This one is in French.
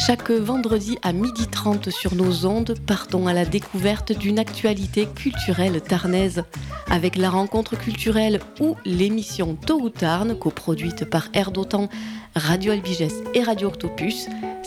Chaque vendredi à 12h30 sur nos ondes, partons à la découverte d'une actualité culturelle tarnaise. Avec la rencontre culturelle ou l'émission Tôt ou Tarn, coproduite par Air d'Otan, Radio Albigès et Radio Octopus,